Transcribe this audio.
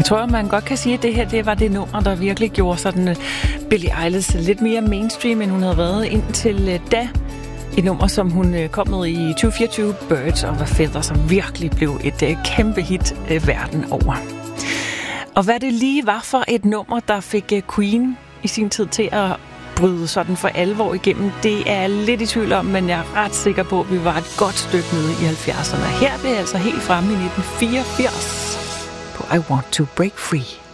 tror jeg, man godt kan sige, at det her det var det nummer, der virkelig gjorde sådan Billie Eilish lidt mere mainstream, end hun havde været indtil da. Et nummer, som hun kom med i 2024, Birds of a Feather, som virkelig blev et kæmpe hit verden over. Og hvad det lige var for et nummer, der fik Queen i sin tid til at bryde sådan for alvor igennem, det er jeg lidt i tvivl om, men jeg er ret sikker på, at vi var et godt stykke nede i 70'erne. Her er vi altså helt fremme i 1984 på I Want to Break Free.